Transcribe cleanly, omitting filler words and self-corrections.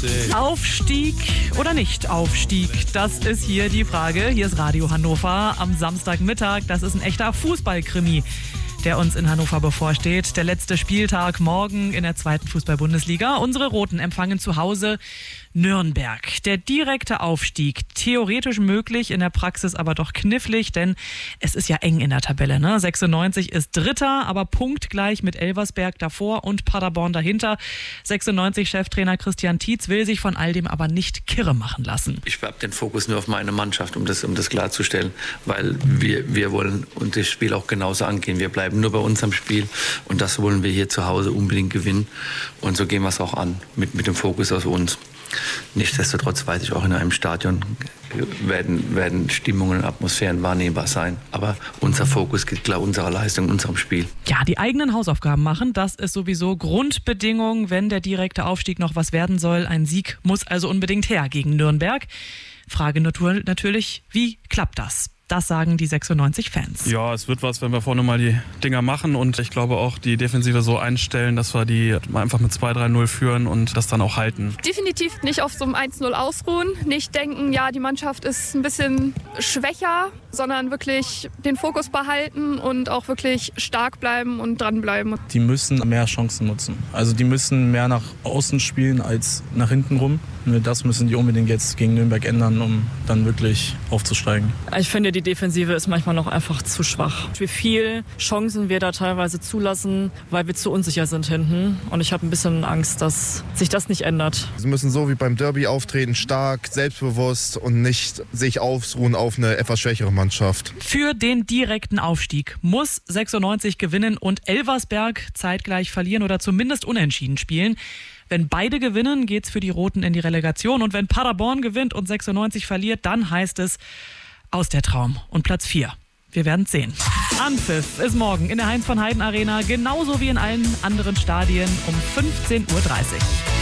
Aufstieg oder nicht Aufstieg? Das ist hier die Frage. Hier ist Radio Hannover am Samstagmittag. Das ist ein echter Fußballkrimi, der uns in Hannover bevorsteht. Der letzte Spieltag morgen in der 2. Fußball-Bundesliga. Unsere Roten empfangen zu Hause Nürnberg. Der direkte Aufstieg, theoretisch möglich, in der Praxis aber doch knifflig, denn es ist ja eng in der Tabelle. 96 ist Dritter, aber punktgleich mit Elversberg davor und Paderborn dahinter. 96-Cheftrainer Christian Tietz will sich von all dem aber nicht kirre machen lassen. Ich habe den Fokus nur auf meine Mannschaft, um das klarzustellen, weil wir wollen und das Spiel auch genauso angehen. Wir bleiben nur bei unserem Spiel und das wollen wir hier zu Hause unbedingt gewinnen und so gehen wir es auch an, mit dem Fokus auf uns. Nichtsdestotrotz weiß ich auch, in einem Stadion werden Stimmungen und Atmosphären wahrnehmbar sein. Aber unser Fokus gilt klar unserer Leistung, unserem Spiel. Ja, die eigenen Hausaufgaben machen, das ist sowieso Grundbedingung, wenn der direkte Aufstieg noch was werden soll. Ein Sieg muss also unbedingt her gegen Nürnberg. Frage natürlich, wie klappt das? Das sagen die 96-Fans. Ja, es wird was, wenn wir vorne mal die Dinger machen und ich glaube auch die Defensive so einstellen, dass wir die einfach mit 2-3-0 führen und das dann auch halten. Definitiv nicht auf so einem 1-0 ausruhen, nicht denken, ja, die Mannschaft ist ein bisschen schwächer, sondern wirklich den Fokus behalten und auch wirklich stark bleiben und dranbleiben. Die müssen mehr Chancen nutzen. Also die müssen mehr nach außen spielen als nach hinten rum. Das müssen die unbedingt jetzt gegen Nürnberg ändern, um dann wirklich aufzusteigen. Ich finde, die Defensive ist manchmal noch einfach zu schwach. Wie viel Chancen wir da teilweise zulassen, weil wir zu unsicher sind hinten. Und ich habe ein bisschen Angst, dass sich das nicht ändert. Sie müssen so wie beim Derby auftreten, stark, selbstbewusst und nicht sich ausruhen auf eine etwas schwächere Mannschaft. Für den direkten Aufstieg muss 96 gewinnen und Elversberg zeitgleich verlieren oder zumindest unentschieden spielen. Wenn beide gewinnen, geht's für die Roten in die Relegation. Und wenn Paderborn gewinnt und 96 verliert, dann heißt es aus der Traum und Platz 4. Wir werden sehen. Anpfiff ist morgen in der Heinz-von-Heiden-Arena, genauso wie in allen anderen Stadien um 15:30 Uhr.